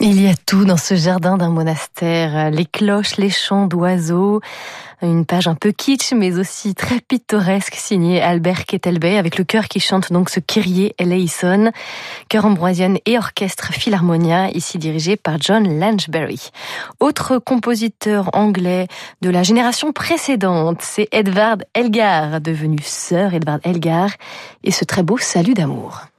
Il y a tout dans ce jardin d'un monastère, les cloches, les chants d'oiseaux, une page un peu kitsch mais aussi très pittoresque signée Albert Kettelbey avec le chœur qui chante donc ce Kyrie eleison, chœur ambroisienne et orchestre Philharmonia, ici dirigé par John Lanchbery. Autre compositeur anglais de la génération précédente, c'est Edvard Elgar, devenu Sir Edvard Elgar, et ce très beau Salut d'amour.